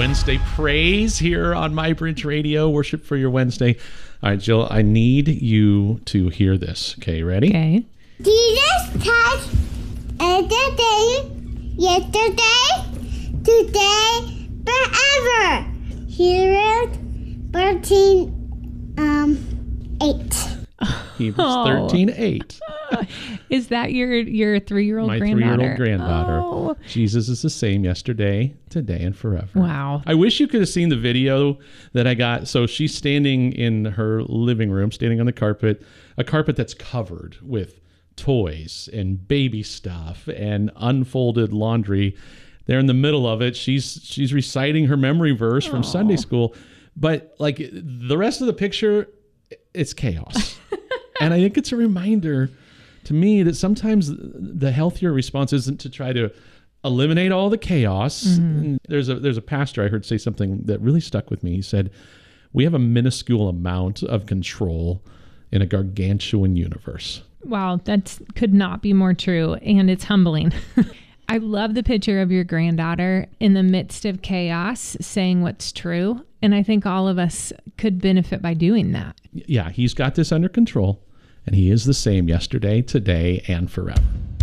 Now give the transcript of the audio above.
Wednesday praise here on My Bridge Radio. Worship for your Wednesday. All right, Jill, I need you to hear this. Okay, ready? Okay. Jesus touched yesterday, today, forever. Hebrews 13, 8. Hebrews 13:8. Is that your 3-year-old My granddaughter? 3-year-old granddaughter. Oh. Jesus is the same yesterday, today, and forever. Wow. I wish you could have seen the video that I got. So she's standing in her living room, standing on the carpet, a carpet that's covered with toys and baby stuff and unfolded laundry. There in the middle of it, she's reciting her memory verse from Sunday school. But like the rest of the picture, it's chaos. And I think it's a reminder to me that sometimes the healthier response isn't to try to eliminate all the chaos. Mm-hmm. There's a pastor I heard say something that really stuck with me. He said, we have a minuscule amount of control in a gargantuan universe. Wow, that could not be more true. And it's humbling. I love the picture of your granddaughter in the midst of chaos saying what's true. And I think all of us could benefit by doing that. Yeah, he's got this under control, and he is the same yesterday, today, and forever.